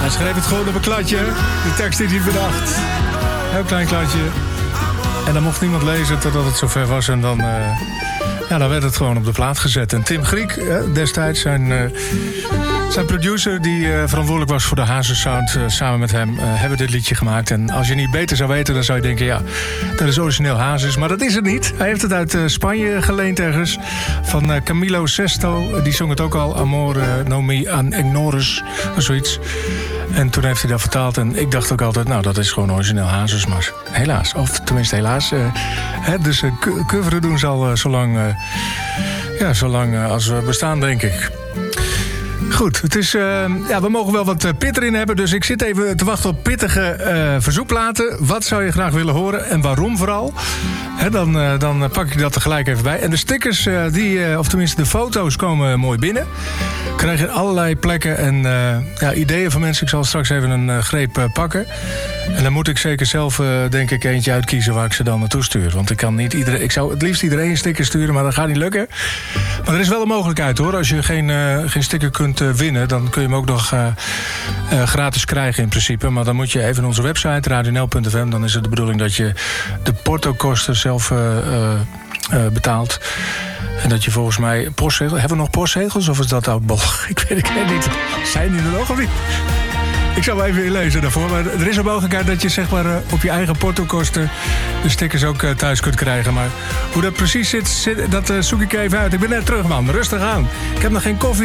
Hij schreef het gewoon op een kladje. De tekst is niet bedacht. Heel klein kladje. En dan mocht niemand lezen totdat het zover was. En dan, dan werd het gewoon op de plaat gezet. En Tim Griek, destijds zijn producer... die verantwoordelijk was voor de Hazes-sound... samen met hem hebben dit liedje gemaakt. En als je niet beter zou weten, dan zou je denken... ja, dat is origineel Hazes. Maar dat is het niet. Hij heeft het uit Spanje geleend ergens. Van Camilo Sesto. Die zong het ook al. Amor no me an ignores. Of zoiets. En toen heeft hij dat vertaald. En ik dacht ook altijd, nou, dat is gewoon origineel Hazes. Maar helaas. Of tenminste helaas. Dus coveren doen zal zolang als we bestaan, denk ik. Goed, het is, we mogen wel wat pit erin hebben. Dus ik zit even te wachten op pittige verzoekplaten. Wat zou je graag willen horen en waarom vooral? Dan pak ik dat er gelijk even bij. En de stickers, of tenminste de foto's, komen mooi binnen. Krijgen allerlei plekken en ideeën van mensen. Ik zal straks even een greep pakken. En dan moet ik zeker zelf, denk ik, eentje uitkiezen waar ik ze dan naartoe stuur. Want ik kan niet iedereen. Ik zou het liefst iedereen een sticker sturen, maar dat gaat niet lukken. Maar er is wel een mogelijkheid, hoor. Als je geen sticker kunt winnen, dan kun je hem ook nog gratis krijgen in principe. Maar dan moet je even naar onze website, radionl.fm. Dan is het de bedoeling dat je de portokosten zelf betaalt. En dat je volgens mij postzegels... Hebben we nog postzegels of is dat oudbol? Ik weet het niet. Zijn die er nog of niet? Ik zal wel even inlezen daarvoor. Maar er is een mogelijkheid dat je zeg maar op je eigen portokosten de stickers ook thuis kunt krijgen. Maar hoe dat precies zit dat zoek ik even uit. Ik ben net terug, man. Rustig aan. Ik heb nog geen koffie.